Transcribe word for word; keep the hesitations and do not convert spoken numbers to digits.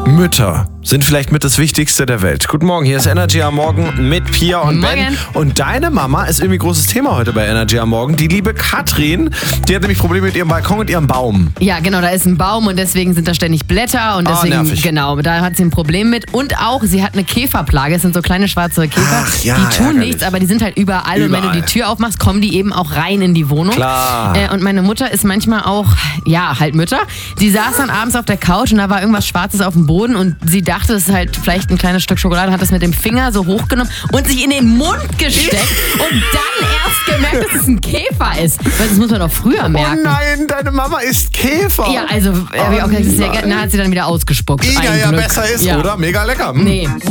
Mütter sind vielleicht mit das Wichtigste der Welt. Guten Morgen, hier ist Energy am Morgen mit Pia und Morgen. Ben. Und deine Mama ist irgendwie großes Thema heute bei Energy am Morgen. Die liebe Katrin, die hat nämlich Probleme mit ihrem Balkon und ihrem Baum. Ja, genau, da ist ein Baum und deswegen sind da ständig Blätter und Ah, deswegen, nervig. genau, da hat sie ein Problem mit. Und auch, sie hat eine Käferplage, es sind so kleine schwarze Käfer, Ach ja, die tun ärgerlich. nichts, aber die sind halt überall, und wenn Überall. du die Tür aufmachst, kommen die eben auch rein in die Wohnung. Klar. Äh, und meine Mutter ist manchmal auch, ja, halt Mütter. Die saß dann abends auf der Couch und da war irgendwas Schwarzes auf dem Boden und sie dachte, es ist halt vielleicht ein kleines Stück Schokolade, hat es mit dem Finger so hochgenommen und sich in den Mund gesteckt und dann erst gemerkt, dass es ein Käfer ist. Weil das muss man doch früher merken. Oh nein, deine Mama ist Käfer. Ja, also, hab ich auch gesagt, das ist ja, nein. na, hat sie dann wieder ausgespuckt. Ja, Ein ja, Glück. besser ist, Ja. oder? Mega lecker. Hm. Nee.